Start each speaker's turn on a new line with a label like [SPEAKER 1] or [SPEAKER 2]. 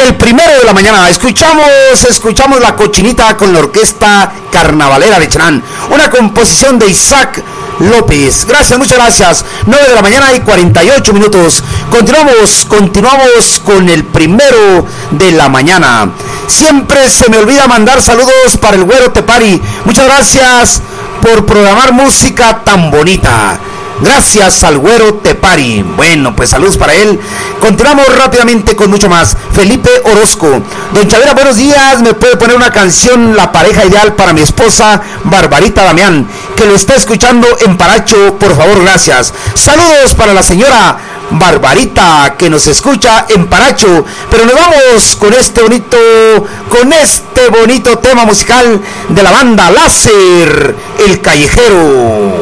[SPEAKER 1] el primero de la mañana. Escuchamos La Cochinita con la Orquesta Carnavalera de Chalán, una composición de Isaac López. Gracias, muchas gracias. 9 de la mañana y 48 minutos. Continuamos con el primero de la mañana. Siempre se me olvida mandar saludos para el Güero Tepari. Muchas gracias por programar música tan bonita. Gracias al Güero Tepari. Bueno, pues saludos para él. Continuamos rápidamente con mucho más. Felipe Orozco. Don Chavera, buenos días. ¿Me puede poner una canción, La Pareja Ideal, para mi esposa Barbarita Damián, que lo está escuchando en Paracho? Por favor, gracias. Saludos para la señora Barbarita, que nos escucha en Paracho. Pero nos vamos con este bonito tema musical de la banda Láser, El Callejero.